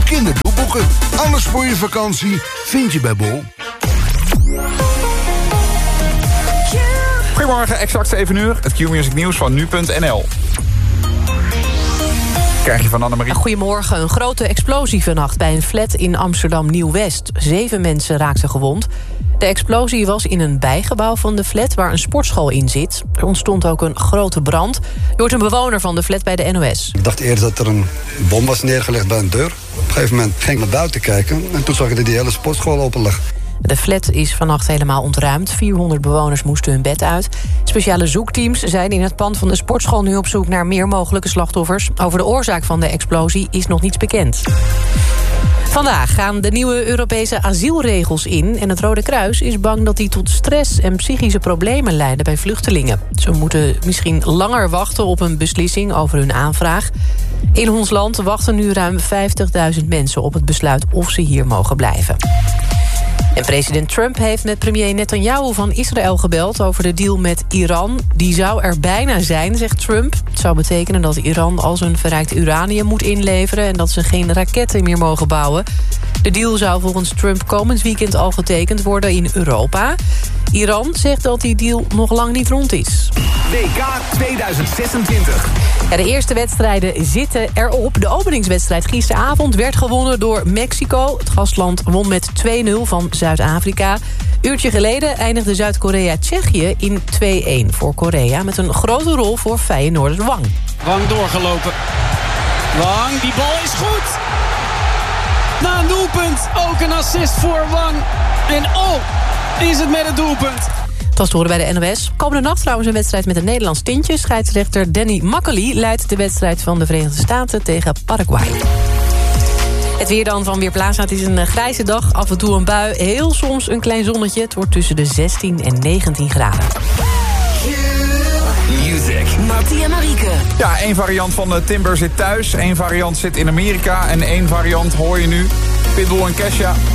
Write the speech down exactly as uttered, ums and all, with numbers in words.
kinderdoelboeken. Alles voor je vakantie vind je bij Bol. Goedemorgen, exact zeven uur. Het Q-Music nieuws van nu punt n l. Krijg je van Annemarie. Goedemorgen. Een grote explosie vannacht bij een flat in Amsterdam Nieuw-West. Zeven mensen raakten gewond. De explosie was in een bijgebouw van de flat waar een sportschool in zit. Er ontstond ook een grote brand. Je hoort een bewoner van de flat bij de N O S. Ik dacht eerst dat er een bom was neergelegd bij een deur. Op een gegeven moment ging ik naar buiten kijken en toen zag ik dat die hele sportschool open lag. De flat is vannacht helemaal ontruimd. vierhonderd bewoners moesten hun bed uit. Speciale zoekteams zijn in het pand van de sportschool nu op zoek naar meer mogelijke slachtoffers. Over de oorzaak van de explosie is nog niets bekend. Vandaag gaan de nieuwe Europese asielregels in en het Rode Kruis is bang dat die tot stress en psychische problemen leiden bij vluchtelingen. Ze moeten misschien langer wachten op een beslissing over hun aanvraag. In ons land wachten nu ruim vijftigduizend mensen op het besluit of ze hier mogen blijven. En president Trump heeft met premier Netanyahu van Israël gebeld over de deal met Iran. Die zou er bijna zijn, zegt Trump. Het zou betekenen dat Iran al zijn verrijkt uranium moet inleveren en dat ze geen raketten meer mogen bouwen. De deal zou volgens Trump komend weekend al getekend worden in Europa. Iran zegt dat die deal nog lang niet rond is. W K tweeduizend zesentwintig. Ja, de eerste wedstrijden zitten erop. De openingswedstrijd gisteravond werd gewonnen door Mexico. Het gastland won met twee nul van Zuid-Afrika. Uurtje geleden eindigde Zuid-Korea-Tsjechië in twee-een voor Korea, met een grote rol voor Feyenoorders Wang. Wang doorgelopen. Wang, die bal is goed. Na een doelpunt ook een assist voor Wang. En oh, is het met het doelpunt. Het was te horen bij de N O S. Komende nacht trouwens een wedstrijd met een Nederlands tintje. Scheidsrechter Danny Makkely leidt de wedstrijd van de Verenigde Staten tegen Paraguay. Het weer dan van Weerplaza. Het is een grijze dag, af en toe een bui. Heel soms een klein zonnetje. Het wordt tussen de zestien en negentien graden. Music. Mattie en Marieke. Ja, één variant van de Timber zit thuis. Één variant zit in Amerika. En één variant hoor je nu. Pitbull en Kesha.